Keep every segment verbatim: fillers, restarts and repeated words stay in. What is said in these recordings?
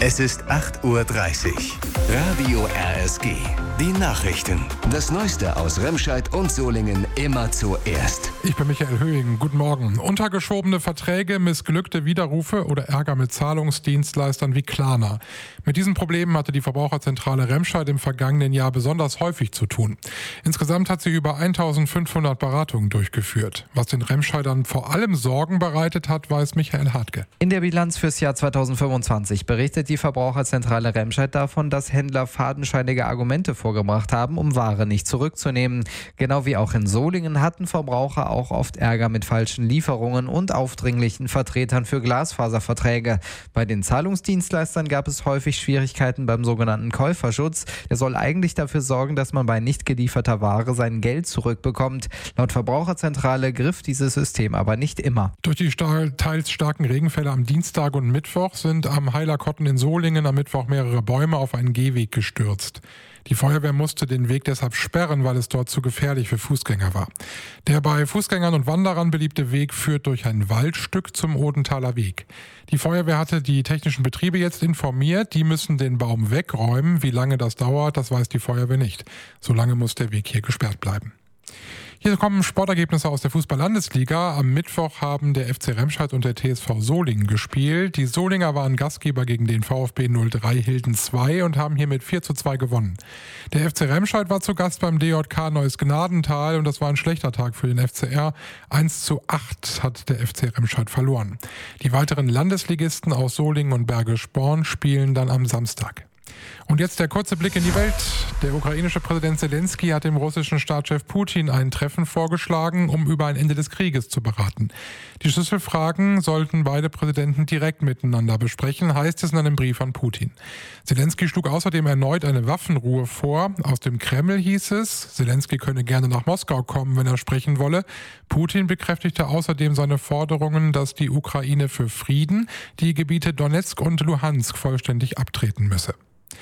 Es ist acht Uhr dreißig. Radio R S G. Die Nachrichten. Das Neueste aus Remscheid und Solingen immer zuerst. Ich bin Michael Höhing. Guten Morgen. Untergeschobene Verträge, missglückte Widerrufe oder Ärger mit Zahlungsdienstleistern wie Klarna. Mit diesen Problemen hatte die Verbraucherzentrale Remscheid im vergangenen Jahr besonders häufig zu tun. Insgesamt hat sie über eintausendfünfhundert Beratungen durchgeführt. Was den Remscheidern vor allem Sorgen bereitet hat, weiß Michael Hartke. In der Bilanz fürs Jahr zweitausendfünfundzwanzig berichtet die Verbraucherzentrale Remscheid davon, dass Händler fadenscheinige Argumente vorgebracht haben, um Ware nicht zurückzunehmen. Genau wie auch in Solingen hatten Verbraucher auch oft Ärger mit falschen Lieferungen und aufdringlichen Vertretern für Glasfaserverträge. Bei den Zahlungsdienstleistern gab es häufig Schwierigkeiten beim sogenannten Käuferschutz. Der soll eigentlich dafür sorgen, dass man bei nicht gelieferter Ware sein Geld zurückbekommt. Laut Verbraucherzentrale griff dieses System aber nicht immer. Durch die teils starken Regenfälle am Dienstag und Mittwoch sind am Heilerkotten in Solingen am Mittwoch mehrere Bäume auf einen Gehweg gestürzt. Die Feuerwehr musste den Weg deshalb sperren, weil es dort zu gefährlich für Fußgänger war. Der bei Fußgängern und Wanderern beliebte Weg führt durch ein Waldstück zum Odenthaler Weg. Die Feuerwehr hatte die technischen Betriebe jetzt informiert, die müssen den Baum wegräumen. Wie lange das dauert, das weiß die Feuerwehr nicht. Solange muss der Weg hier gesperrt bleiben. Hier kommen Sportergebnisse aus der Fußball-Landesliga. Am Mittwoch haben der F C Remscheid und der T S V Solingen gespielt. Die Solinger waren Gastgeber gegen den VfB null drei Hilden zwei und haben hier mit vier zu zwei gewonnen. Der F C Remscheid war zu Gast beim D J K Neues Gnadental und das war ein schlechter Tag für den F C R. eins zu acht hat der F C Remscheid verloren. Die weiteren Landesligisten aus Solingen und Bergisch Born spielen dann am Samstag. Und jetzt der kurze Blick in die Welt. Der ukrainische Präsident Zelensky hat dem russischen Staatschef Putin ein Treffen vorgeschlagen, um über ein Ende des Krieges zu beraten. Die Schlüsselfragen sollten beide Präsidenten direkt miteinander besprechen, heißt es in einem Brief an Putin. Zelensky schlug außerdem erneut eine Waffenruhe vor. Aus dem Kreml hieß es, Zelensky könne gerne nach Moskau kommen, wenn er sprechen wolle. Putin bekräftigte außerdem seine Forderungen, dass die Ukraine für Frieden die Gebiete Donetsk und Luhansk vollständig abtreten müsse.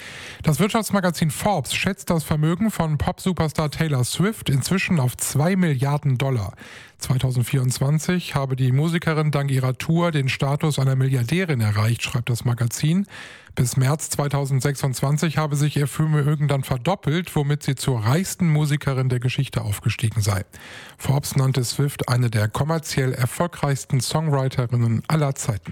Das Wirtschaftsmagazin Forbes schätzt das Vermögen von Pop-Superstar Taylor Swift inzwischen auf zwei Milliarden Dollar. zweitausendvierundzwanzig habe die Musikerin dank ihrer Tour den Status einer Milliardärin erreicht, schreibt das Magazin. Bis März zweitausendsechsundzwanzig habe sich ihr Vermögen dann verdoppelt, womit sie zur reichsten Musikerin der Geschichte aufgestiegen sei. Forbes nannte Swift eine der kommerziell erfolgreichsten Songwriterinnen aller Zeiten.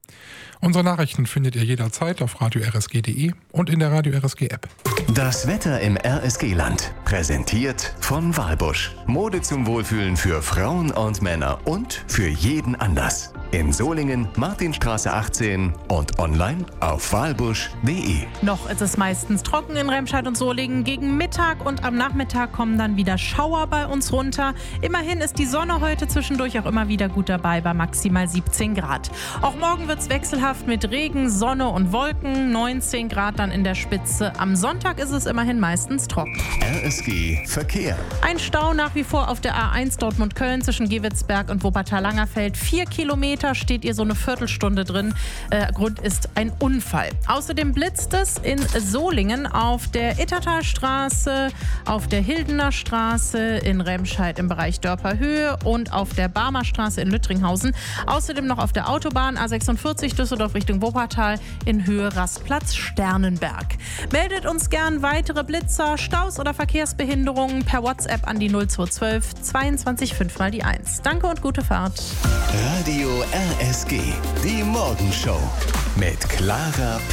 Unsere Nachrichten findet ihr jederzeit auf radio r s g punkt d e und in der Radio R S G App. Das Wetter im R S G-Land. Präsentiert von Walbusch. Mode zum Wohlfühlen für Frauen und Männer und für jeden Anlass. In Solingen, Martinstraße achtzehn und online auf walbusch punkt d e. Noch ist es meistens trocken in Remscheid und Solingen. Gegen Mittag und am Nachmittag kommen dann wieder Schauer bei uns runter. Immerhin ist die Sonne heute zwischendurch auch immer wieder gut dabei bei maximal siebzehn Grad. Auch morgen wird es wechselhaft mit Regen, Sonne und Wolken. neunzehn Grad dann in der Spitze. Am Sonntag ist es immerhin meistens trocken. R S G Verkehr. Ein Stau nach wie vor auf der A eins Dortmund-Köln zwischen Gewitzberg und Wuppertal-Langerfeld. Vier Kilometer steht ihr so eine Viertelstunde drin. Äh, Grund ist ein Unfall. Außerdem blitzt es in Solingen auf der Ittertalstraße, auf der Hildener Straße, in Remscheid im Bereich Dörperhöhe und auf der Barmer Straße in Lüttringhausen. Außerdem noch auf der Autobahn A sechsundvierzig Düsseldorf Richtung Wuppertal in Höhe Rastplatz Sternenberg. Meldet uns gern weitere Blitzer, Staus oder Verkehrsbehinderungen per WhatsApp an die null zwei eins zwei zweiundzwanzig fünf mal die eins. Danke und gute Fahrt. Radio R S G, die Morgenshow mit Clara P.